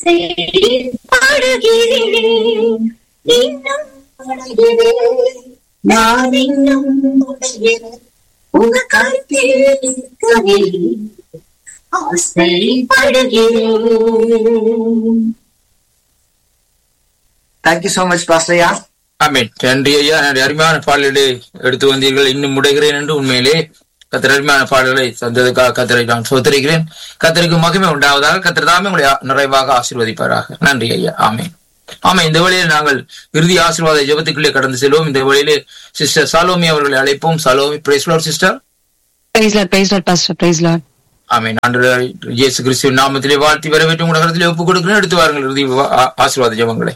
பாடுகிறேன், இன்னும் பாடுகிறேன், நான் இன்னும் பாடுகிறேன், உங்க கருத்தில் இருக்கவே ஆசைப்படுகிறேன். Thank you so much பாஸ்டர்யா. ஆமென். நன்றி ஐயா. அருமையான பாடல்களை எடுத்து வந்தீர்கள். இன்னும் முடைகிறேன் என்று உண்மையிலே கத்தர் அருமையான பாடல்களை தந்ததுக்காக கத்தரை நான் சோதரிக்கிறேன். கத்தருக்கு மகிமை உண்டாவதாக. கத்தர் தாமே உங்களை நிறைவாக ஆசீர்வதிப்பாராக. நன்றி ஐயா. ஆமென். ஆமா, இந்த வழியில் நாங்கள் இறுதி ஆசீர்வாத ஜெபத்துக்குள்ளே கடந்து செல்வோம். இந்த வழியிலே சிஸ்டர் சாலோமி அவர்களை அழைப்போம். Salome, price Lord sister. Price Lord pastor, price Lord. ஆமென். ஆண்டவராய் இயேசு கிறிஸ்துவின் நாமத்திலே வாழ்த்தி வரவேற்று உங்கள் கருத்திலே ஒப்புக் கொடுக்கிறேன். எடுத்து வாருங்கள் இறுதி ஆசீர்வாத ஜெபங்களை.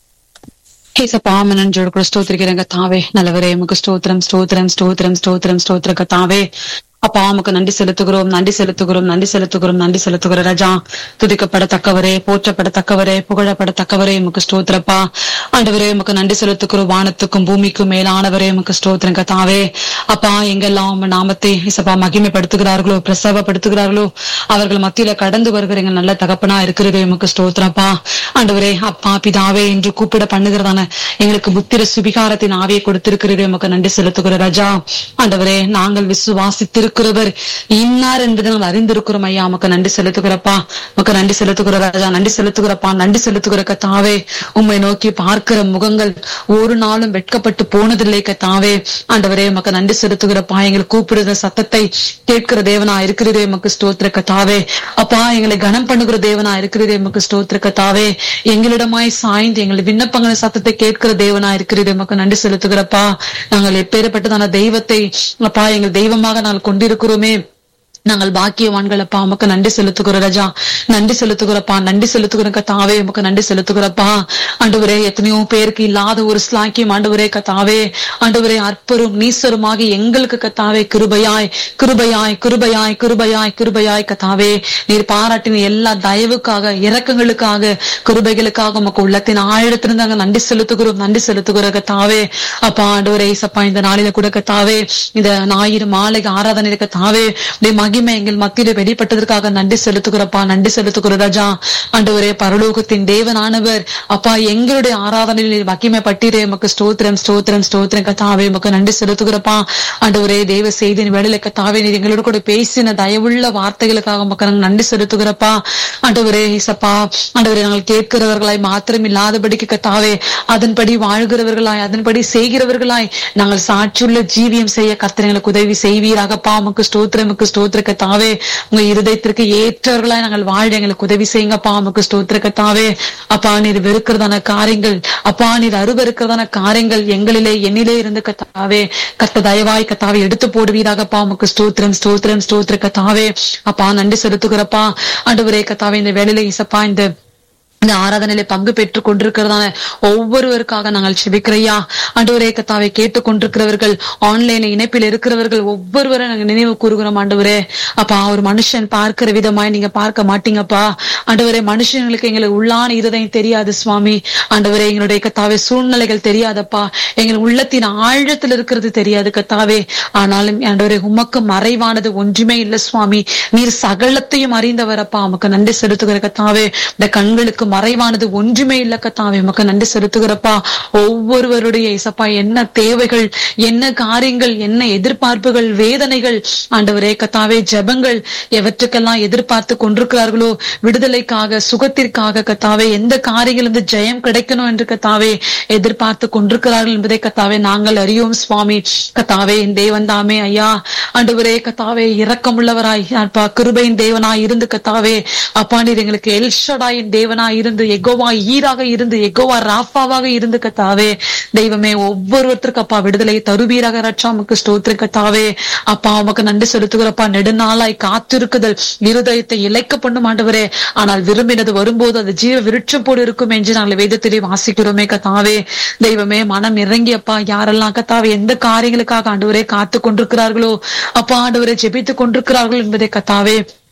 ஏசப்பா நன்றோடு கூட ஸ்தோத்திரிக்கிறேங்க தாவே. நல்லவரே, உமக்கு ஸ்தோத்திரம் ஸ்தோத்திரம் ஸ்தோத்திரம் ஸ்தோத்திரம் ஸ்தோத்திர கத்தாவே. அப்பா உமக்கு நன்றி செலுத்துகிறோம், நன்றி செலுத்துகிறோம், நன்றி செலுத்துகிறோம், நன்றி செலுத்துகிறோம் ராஜா. துதிக்கப்படத்தக்கவரே, போற்றப்படத்தக்கவரே, புகழப்படத்தக்கவரே உமக்கு ஸ்தோத்திரப்பா. ஆண்டவரே உமக்கு நன்றி செலுத்துகிறோம். வானத்துக்கும் பூமிக்கும் மேலானவரே உமக்கு ஸ்தோத்திரம் கத்தாவே. அப்பா எங்கெல்லாம் உங்க நாமத்தை இசப்பா மகிமைப்படுத்துகிறார்களோ, பிரசவப்படுத்துகிறார்களோ, அவர்கள் மத்தியில கடந்து வருகிற எங்க நல்ல தகப்பனா இருக்கிறதே உமக்கு ஸ்தோத்திரப்பா. ஆண்டவரே அப்பா பிதாவே என்று கூப்பிட பண்ணுகிறதான எங்களுக்கு புத்திர சுபிகாரத்தின் ஆவியை கொடுத்திருக்கிறதே உமக்கு நன்றி செலுத்துகிற ராஜா. ஆண்டவரே நாங்கள் விசுவாசித்திருக்கிறவர் இன்னார் என்பதை நாங்கள் அறிந்திருக்கிறோம் ஐயா. உமக்கு நன்றி செலுத்துகிறப்பா, உமக்கு நன்றி செலுத்துகிற ராஜா, நன்றி செலுத்துகிறப்பா, நன்றி செலுத்துகிற கத்தாவே. உம்மை நோக்கி பார்க்கிற முகங்கள் ஒரு நாளும் வெட்கப்பட்டு போனதில்லை கத்தாவே. ஆண்டவரே உமக்கு நன்றி செலுத்துகிறப்பா. எங்களை கூப்பிடுற சத்தத்தை கேட்கிற தேவனா இருக்கிறதே உமக்கு ஸ்தோத்திர கத்தாவே. அப்பா எங்களை கனம் பண்ணுகிற தேவனா இருக்கிறதே உமக்கு ஸ்தோத்திர கத்தாவே. எங்களிடமாய் சாய்ந்து எங்களை விண்ணப்பங்களை சத்தத்தை கேட்கிற தேவனா இருக்கிறது உமக்கு நன்றி செலுத்துகிறப்பா. நாங்கள் எப்பேற்பட்டதான தெய்வத்தை அப்பா எங்கள் தெய்வமாக நாங்கள் கொண்டிருக்கிறோமே. நாங்கள் பாக்கியவான்கள் அப்பா. உமக்கு நன்றி செலுத்துகிற ராஜா, நன்றி செலுத்துகிறப்பா, நன்றி செலுத்துகிற கத்தாவே. உமக்கு நன்றி செலுத்துகிறப்பா. ஆண்டவரே எத்தனையோ பேருக்கு இல்லாத ஒரு ஸ்லாக்கியம் ஆண்டவரே கத்தாவே. ஆண்டவரே அற்பரும் நீசருமாக எங்களுக்கு கத்தாவே கிருபையாய் கிருபையாய் கிருபையாய் கிருபையாய் கிருபையாய் கத்தாவே. நீர் பாராட்டின எல்லா தயவுக்காக, இரக்கங்களுக்காக, கிருபைகளுக்காக உமக்கு உள்ளத்தின் ஆழத்திலிருந்து நன்றி செலுத்துகிறோம், நன்றி செலுத்துகிற கத்தாவே. அப்பா ஆண்டவரே சப்பா இந்த நாளில கூட கத்தாவே, இந்த ஞாயிறு மாலை ஆராதனை கத்தாவே மகிமை எங்கள் மத்தியில வெளிப்பட்டதற்காக நன்றி செலுத்துகிறப்பா, நன்றி செலுத்துகிற ராஜா. ஆண்டவரே பரலோகத்தின் தேவனானவர் அப்பா எங்களுடைய ஆராதனையில் மகிமை பட்டிரே உமக்கு ஸ்தோத்திரம் ஸ்தோத்திரம் ஸ்தோத்திரம் கத்தாவே. உமக்கு நன்றி செலுத்துகிறப்பா. ஆண்டவரே தேவ செய்தியின் வேளையில கத்தாவே நீர் எங்களோட கூட பேசின தயவுள்ள வார்த்தைகளுக்காக உமக்கு நாங்கள் நன்றி செலுத்துகிறப்பா. ஆண்டவரே இசப்பா, ஆண்டவரே நாங்கள் கேட்கிறவர்களாய் மாத்திரம் இல்லாதபடிக்கு கத்தாவே அதன்படி வாழ்கிறவர்களாய், அதன்படி செய்கிறவர்களாய் நாங்கள் சாட்சியுள்ள ஜீவியம் செய்ய கர்த்தர் எங்களுக்கு உதவி செய்வீராகப்பா. உமக்கு ஸ்தோத்திரம், உமக்கு ஸ்தோத்திர கத்தாவே. உங்க இருதயத்திற்கு ஏற்றவர்களாய் நாங்கள் வாழ எங்களுக்கு உதவி செய்யுங்கப்பா. உமக்கு ஸ்தோத்திர கத்தாவே. அப்பா நீர் வெறுக்கிறதான காரியங்கள், அப்பா நீர் அருவருக்கிறதான காரியங்கள் எங்களிலே என்னிலே இருந்து கத்தாவே கத்த தயவாய் கத்தாவே எடுத்து போடுவீராகப்பா. உமக்கு ஸ்தோத்திரம் ஸ்தோத்திரம் ஸ்தோத்திர கத்தாவே. அப்பா நன்றி செலுத்துகிறப்பா. ஆண்டவரே கத்தாவே இந்த வேளையில இசப்பா இந்த ஆராதனையில பங்கு பெற்றுக் கொண்டிருக்கிறதான ஒவ்வொருவருக்காக நாங்கள் செபிக்கிறையா. ஆண்டவரே கத்தாவை கேட்டுக் கொண்டிருக்கிறவர்கள், ஆன்லைன் இணைப்பில் இருக்கிறவர்கள் ஒவ்வொருவரை நாங்கள் நினைவு கூறுகிறோம். ஆண்டவரே அப்பா ஒரு மனுஷன் பார்க்கிற விதமாய் நீங்க பார்க்க மாட்டீங்கப்பா. ஆண்டவரே மனுஷங்களுக்கு எங்களுக்கு உள்ளான இருதயம் தெரியாது சுவாமி. ஆண்டவரே எங்களுடைய கத்தாவே சூழ்நிலைகள் தெரியாதப்பா, எங்கள் உள்ளத்தின் ஆழத்தில் இருக்கிறது தெரியாது கத்தாவே. ஆனாலும் ஆண்டவரே உமக்கு மறைவானது ஒன்றுமே இல்லை சுவாமி. நீர் சகலத்தையும் அறிந்தவரப்பா. உமக்கு நன்றி செலுத்துகிற கத்தாவே. இந்த கண்களுக்கு மறைவானது ஒன்றுமே இல்ல கத்தாவே. உமக்கு நன்றி செலுத்துகிறப்பா. ஒவ்வொருவருடைய இசப்பா என்ன தேவைகள், என்ன காரியங்கள், என்ன எதிர்பார்ப்புகள், வேதனைகள் ஆண்டவரே கத்தாவே, ஜெபங்கள் எவற்றுக்கெல்லாம் எதிர்பார்த்து கொண்டிருக்கிறார்களோ, விடுதலைக்காக, சுகத்திற்காக கத்தாவே, எந்த காரியங்கள் இருந்து ஜெயம் கிடைக்கணும் என்று கத்தாவே எதிர்பார்த்து கொண்டிருக்கிறார்கள் என்பதை கத்தாவே நாங்கள் அறியோம் சுவாமி. கத்தாவே என் தேவன் தாமே ஐயா. ஆண்டவரே கத்தாவே இரக்கமுள்ளவராய் அப்பா கிருபையின் தேவனாய் இருந்து கத்தாவே அப்பா நீர் எங்களுக்கு எல்ஷடாயின் தேவனாய் இருந்து, எகோவா ஈராக இருந்து, எகோவா ராஃபாவாக இருந்து கத்தாவே தெய்வமே ஒவ்வொருவருக்கும் அப்பா விடுதலை தருவீராக ரட்சா. உமக்கு ஸ்தோத்திரம் கத்தாவே. அப்பா உமக்கு நன்றி செலுத்துகிறப்பா. நெடுநாளாய் காத்திருக்குதல் இருதயத்தை இழைக்க பண்ணும் ஆண்டவரே. ஆனால் விரும்பினது வரும்போது அது ஜீவ விருட்சம் போடு இருக்கும் என்று நாங்கள் வேதத்திலே வாசிக்கிறோமே கத்தாவே. தெய்வமே மனம் இறங்கியப்பா யாரெல்லாம் கத்தாவே எந்த காரியங்களுக்காக ஆண்டவரே காத்து கொண்டிருக்கிறார்களோ அப்பா ஆண்டவரே ஜெபித்துக் கொண்டிருக்கிறார்கள் என்பதை கத்தாவே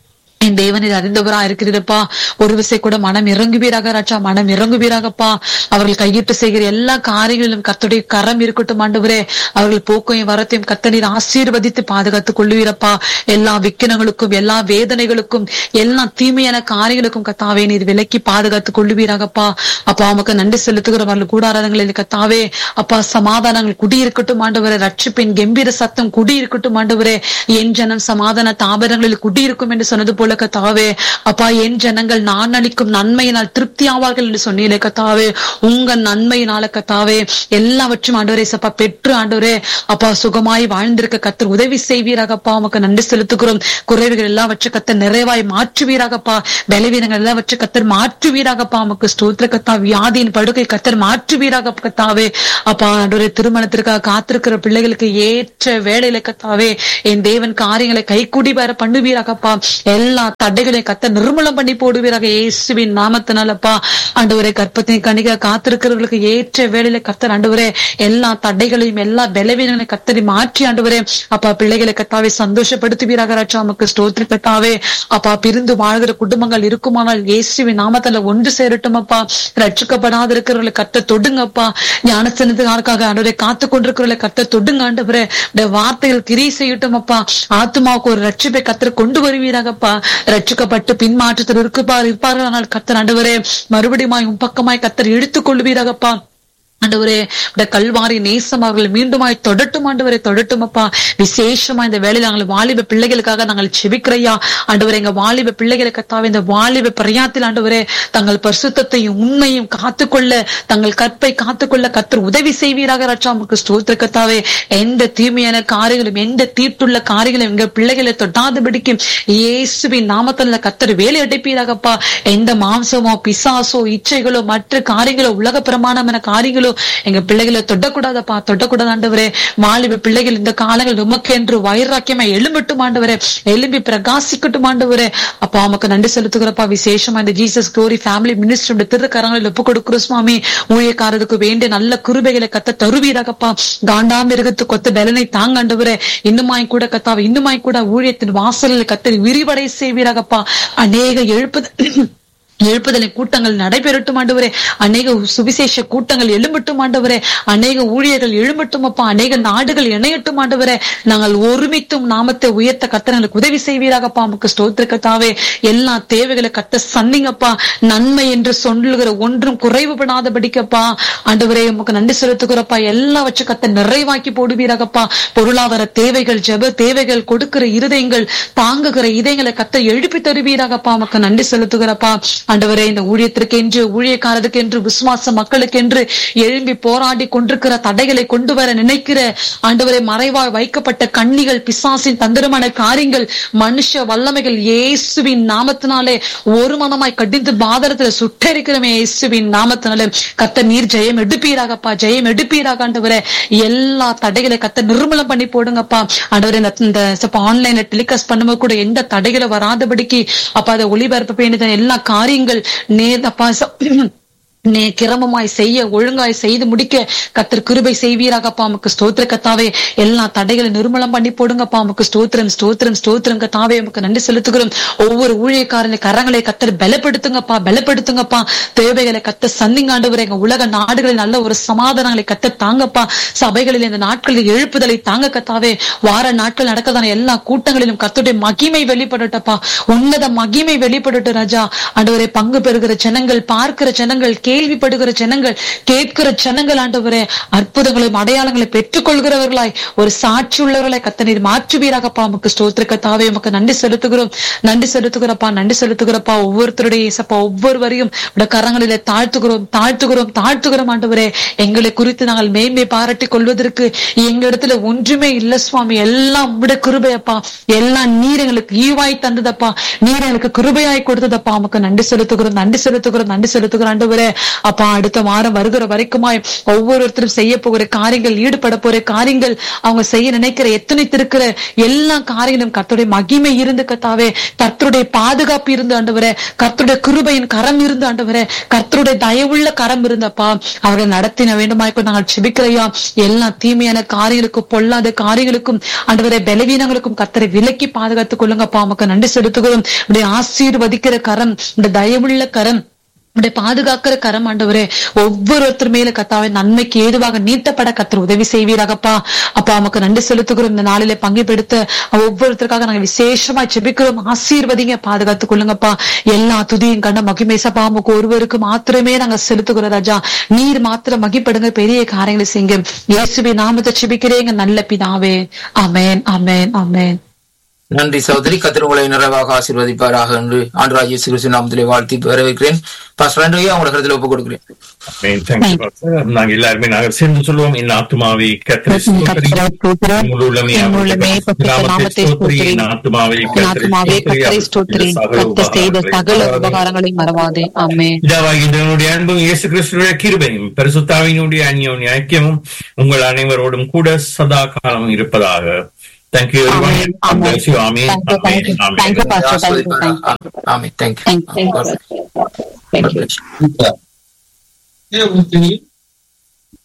என் தேவனில் அறிந்தவரா இருக்கிறப்பா. ஒரு விசை கூட மனம் இறங்குவீராக ராஜா, மனம் இறங்குவீராகப்பா. அவர்கள் கையிட்டு செய்கிற எல்லா காரியங்களிலும் கர்த்தருடைய கரம் இருக்கட்டும் ஆண்டவரே. அவர்கள் போக்கையும் வரத்தையும் கர்த்தர் ஆசீர்வதித்து பாதுகாத்துக் கொள்ளுவீரப்பா. எல்லா விக்கினங்களுக்கும் எல்லா வேதனைகளுக்கும் எல்லா தீமையான காரியங்களுக்கும் கத்தாவே நீர் விலக்கி பாதுகாத்துக் கொள்ளுவீராகப்பா. அப்பா உமக்கு நன்றி செலுத்துகிறோம். அவர்கள் கூடாரங்களில் கத்தாவே அப்பா சமாதானங்கள் குடியிருக்கட்டும் ஆண்டவரே. ரட்சிப்பின் கம்பீர சத்தம் குடியிருக்கட்டும் ஆண்டவரே. என் ஜனம் சமாதான தாபரங்களில் குடியிருக்கும் என்று சொன்னது போல கத்தாவே அப்பா, என் ஜனங்கள் நான் அளிக்கும் நன்மையினால் திருப்தி ஆவார்கள் என்று சொன்னீங்களே கத்தாவே. உங்க நன்மையினால கத்தாவே எல்லாவற்றும் ஆண்டவரே சப்பா பெற்று ஆண்டவரே அப்பா சுகமாய் வாழ்ந்திருக்க கத்தர் உதவி செய்வீராகப்பா. உமக்கு நன்றி செலுத்துகிறோம். குறைவுகள் எல்லாவற்றை கத்தர் நிறைவாய் மாற்றுவீராகப்பா. பலவீனங்கள் எல்லாவற்றை கத்தர் மாற்றுவீராகப்பா. உமக்கு ஸ்தோத்திர கத்தா. வியாதியின் படுக்கை கத்தர் மாற்றுவீராக கத்தாவே. அப்பா ஆண்டவரே திருமணத்திற்காக காத்திருக்கிற பிள்ளைகளுக்கு ஏற்ற வேளையில கத்தாவே என் தேவன் காரியங்களை கைகூடி வர பண்ணுவீராகப்பா. எல்லா தடைகளை கத்த நிர்மூலம் பண்ணி போடுவீராக இயேசுவின் நாமத்தினாலப்பா. ஆண்டவரே கர்ப்பத்தின் கனிக காத்திருக்கிறவர்களுக்கு ஏற்ற வேளையில கத்தர் ஆண்டவரே எல்லா தடைகளையும் எல்லா பலவீனங்களை கத்தரி மாற்றி ஆண்டவரே அப்பா பிள்ளைகளை கத்தாவே சந்தோஷப்படுத்துவீராக ராஜா. நமக்கு ஸ்தோத்திர கத்தாவே. அப்பா பிரிந்து வாழ்கிற குடும்பங்கள் இருக்குமானால் இயேசுவின் நாமத்துல ஒன்று சேரட்டும் அப்பா. ரட்சிக்கப்படாத இருக்கிறவர்களை கத்த தொடுங்கப்பா. ஞானஸ்தானத்துக்காக ஆண்டவரை காத்து கொண்டிருக்கிறவர்களை கத்த தொடுங்க ஆண்டவரே. வார்த்தைகள் கிரியை செய்யட்டும் அப்பா. ஆத்மாவுக்கு ஒரு ரட்சிப்பை கத்தர் கொண்டு வருவீராகப்பா. ரட்சிக்கப்பட்டு பின்மாற்றத்தில் இருப்பார்கள். ஆனால் கத்தர் ஆண்டவரே மறுபடியும் பக்கமாய் கத்தர் எடுத்துக் கொள்வீராகப்பா. ஆண்டவரே கல்வாரி நேசம் அவர்கள் மீண்டுமாய் தொடட்டும் ஆண்டவரை தொடட்டும் அப்பா. விசேஷமா இந்த வேலையில நாங்கள் வாலிப பிள்ளைகளுக்காக நாங்கள் செபிக்கிறையா ஆண்டவரே. எங்க வாலிப பிள்ளைகளை கத்தாவே இந்த வாலிப பிரயாத்தில் ஆண்டவரே தங்கள் பரிசுத்தத்தையும் உண்மையும் காத்துக்கொள்ள தங்கள் கற்பை காத்துக்கொள்ள கத்தர் உதவி செய்வீராக ராஜா. நமக்கு ஸ்தோத்திர கத்தாவே. எந்த தீமையான காரியங்களும் எந்த தீட்டுள்ள காரியங்களும் எங்க பிள்ளைகளை தொட்டாதபடிக்கும் இயேசுவின் நாமத்துல கத்தர் வேலை அடைப்பீராகப்பா. எந்த மாம்சமோ பிசாசோ இச்சைகளோ மற்ற காரியங்களோ உலக பிரமாணமான காரியங்களோ எங்க பிள்ளைகளை தொடக்கூடாதப்பா. தொடக்கூடாது ஆண்டவரே. வாலிப பிள்ளைகள் இந்த காலங்கள் உமக்கென்று வைராக்கியமா எழும்பட்டும் ஆண்டவரே. எழும்பி பிரகாசிக்கட்டும் ஆண்டவரே. அப்பா உமக்கு நன்றி செலுத்துகிறப்பா. விசேஷமா இந்த ஜீசஸ் குளோரி ஃபேமிலி மினிஸ்ட்ரி திருக்கரங்களில் ஒப்பு கொடுக்கிறோம் சுவாமி. ஊழியக்காரருக்கு வேண்டிய நல்ல கிருபைகளை கத்த தருவீராகப்பா. காண்டாமிருகத்து கொத்த பலனை தாங்க ஆண்டவரே. இன்னுமாய் கூட கத்தாவை இன்னுமாய் கூட ஊழியத்தின் வாசலில் கத்த விரிவடை செய்வீராகப்பா. அநேக எழுப்புதலை கூட்டங்கள் நடைபெறட்டும் ஆண்டவரே. அநேக சுவிசேஷ கூட்டங்கள் எழும்பட்டும் ஆண்டவரே. அநேக ஊழியர்கள் எழும்பட்டும் அப்பா. அநேக நாடுகள் இணையட்டும் ஆண்டவரே. நாங்கள் ஒருமித்தும் நாமத்தை உயர்த்த கத்தர்களுக்கு உதவி செய்வீராகப்பா. நமக்கு ஸ்தோத்திர கத்தாவே. எல்லா தேவைகளை கத்த சந்திங்கப்பா. நன்மை என்று சொல்லுகிற ஒன்றும் குறைவுபடாதபடிக்கப்பா ஆண்டவரே உமக்கு நன்றி செலுத்துகிறப்பா. எல்லாவற்றை கத்த நிறைவாக்கி போடுவீராகப்பா. பொருளாதார தேவைகள் ஜெப தேவைகள் கொடுக்கிற இருதயங்கள் தாங்குகிற இதயங்களை கத்த எழுப்பி தருவீராகப்பா. நமக்கு நன்றி செலுத்துகிறப்பா. ஆண்டவரே இந்த ஊழியத்திற்கு என்று ஊழியக்காரருக்கு என்று விசுவாச மக்களுக்கு என்று எழும்பி போராடி கொண்டிருக்கிற தடைகளை கொண்டு வர நினைக்கிற ஆண்டவரே மறைவாய் வைக்கப்பட்ட கண்ணிகள் பிசாசின் தந்திரமான காரியங்கள் மனுஷ வல்லமைகள் இயேசுவின் நாமத்தினாலே ஒரு மனமாய் கடிந்து பாதரத்துல சுட்டரிக்கிறமே. இயேசுவின் நாமத்தினாலே கத்த நீர் ஜெயம் எடுப்பீராகப்பா. ஜெயம் எடுப்பீராக ஆண்டவரே. எல்லா தடைகளை கத்த நிர்மூலம் பண்ணி போடுங்கப்பா. ஆண்டவரே இந்த ஆன்லைன்ல டெலிகாஸ்ட் பண்ணும்போது கூட எந்த தடைகளை வராதபடிக்கு அப்பா அதை ஒளிபரப்ப வேண்டியது எல்லா காரியங்கள் நேர்தப்பா கிரமமாய் செய்ய ஒழுங்காய் செய்து முடிக்க கத்தர் கிருபை செய்வீராகப்பா. நமக்கு ஸ்தோத்திர கத்தாவே. எல்லா தடைகளை நிர்மூலம் பண்ணி போடுங்கப்பா. நமக்கு ஸ்தோத்திரம் ஸ்தோத்திரம் ஸ்தோத்திரம் கத்தாவே. நமக்கு நன்றி செலுத்துகிறோம். ஒவ்வொரு ஊழியக்காரனை கரங்களை கத்தர் பலப்படுத்துங்கப்பா. பலப்படுத்துங்கப்பா. தேவைகளை கத்த சந்திங்காண்டவரை எங்க உலக நாடுகளில் நல்ல ஒரு சமாதானங்களை கத்த தாங்கப்பா. சபைகளில் இந்த நாட்களில் எழுப்புதலை தாங்க கத்தாவே. வார நாட்கள் நடக்கதான எல்லா கூட்டங்களிலும் கத்தருடைய மகிமை வெளிப்படட்டப்பா. உன்னத மகிமை வெளிப்படட்டும் ராஜா. ஆண்டவரை பங்கு பெறுகிற ஜனங்கள் பார்க்கிற ஜனங்கள் கேள்விப்படுகிற ஜனங்கள் கேட்கிற ஜனங்கள் ஆண்டவரே அற்புதங்களையும் அடையாளங்களை பெற்றுக் கொள்கிறவர்களாய் ஒரு சாட்சி உள்ளவர்களாய் கத்த நீர் மாற்றுவீராகப்பா. நமக்கு ஸ்தோத்திர கத்தாவே. நமக்கு நன்றி செலுத்துகிறோம். நன்றி செலுத்துகிறப்பா. நன்றி செலுத்துகிறப்பா. ஒவ்வொருத்தருடைய இயேசப்பா ஒவ்வொருவரையும் கரங்களிலே தாழ்த்துகிறோம் தாழ்த்துகிறோம் தாழ்த்துகிறோம் ஆண்டவரே. எங்களை குறித்து நாங்கள் மேன்மை பாராட்டி கொள்வதற்கு எங்க இடத்துல ஒன்றுமே இல்ல சுவாமி. எல்லாம் உடைய கிருபையப்பா. எல்லாம் நீர் எங்களுக்கு ஈவாய் தந்ததப்பா. நீர் எங்களுக்கு கிருபையாய் கொடுத்ததப்பா. நமக்கு நன்றி செலுத்துகிறோம். நன்றி செலுத்துகிறோம். நன்றி செலுத்துகிறோம் ஆண்டவரே. அப்பா அடுத்த வாரம் வருகிற வரைக்குமாய் ஒவ்வொருத்தரும் செய்ய போகிற காரியங்கள், ஈடுபட போற காரியங்கள், அவங்க செய்ய நினைக்கிற எத்தனைத்திருக்கிற எல்லா காரியங்களும் கர்த்தருடைய மகிமை இருந்து கர்த்தாவே, கர்த்தருடைய பாதுகாப்பு இருந்து ஆண்டவரே, கர்த்தருடைய கிருபையின் கரம் இருந்து ஆண்டவரே, கர்த்தருடைய தயவுள்ள கரம் இருந்தப்பா அவர்கள் நடத்தின வேண்டுமாய்க்கும் நாங்கள் செபிக்கிறையா. எல்லா தீமையான காரியங்களுக்கும் பொல்லாத காரியங்களுக்கும் ஆண்டவரே பலவீனங்களுக்கும் கர்த்தரை விலக்கி பாதுகாத்துக் கொள்ளுங்கப்பா. நமக்கு நன்றி செலுத்துகிறோம். ஆசீர்வதிக்கிற கரம், இந்த தயவுள்ள கரம், பாதுகாக்கிற கரம் ஆண்டவரே ஒவ்வொருத்தர் மேல கர்த்தாவே நன்மைக்கு ஏதுவாக நீட்டப்பட கர்த்தர் உதவி செய்வீராகப்பா. அப்பா நமக்கு நன்றி செலுத்துகிறோம். இந்த நாளிலே பங்கு பெடுத்த ஒவ்வொருத்தருக்காக நாங்க விசேஷமா ஜெபிக்கிறோம். ஆசீர்வதிங்க, பாதுகாத்துக் கொள்ளுங்கப்பா. எல்லா துதியும் கண்ட மகிமை சபா நமக்கு ஒருவருக்கு மாத்திரமே நாங்க செலுத்துகிறோம் ராஜா. நீர் மாத்திரம் மகிப்படுங்க, பெரிய காரியங்களை செய்யுங்க. இயேசுவின் நாமத்தை ஜெபிக்கிறேங்க நல்ல பிதாவே. ஆமென், ஆமென், ஆமென். நன்றி சகோதரி. கர்த்தர் உங்களை நிறைவாக ஆசீர்வதிப்பாராக என்று ஆண்டவராகிய இயேசு கிறிஸ்துவின் நாமத்திலே வாழ்த்தி வரவேற்கிறேன். பாஸ்டர் ஆண்டவரையா உங்களை கருத்தில் ஒப்புக் கொடுக்கிறேன். நாங்கள் எல்லாருமே நாங்கள் சேர்ந்து சொல்லுவோம், என் ஆத்துமாவே கர்த்தரை ஸ்தோத்திரி, முழு உள்ளமே சகல உபகாரங்களையும் மறவாதே. ஆமென். இதனுடைய அன்பும் இயேசு கிறிஸ்துவினுடைய கிருபையும் பரிசுத்தாவியினுடைய அந்யோன்ய ஐக்கியமும் உங்கள் அனைவரோடும் கூட சதா காலமும் இருப்பதாக. Thank you everyone. God bless you. Amen. Thank you, Pastor. Amen. Thank you. Thank you. God bless you.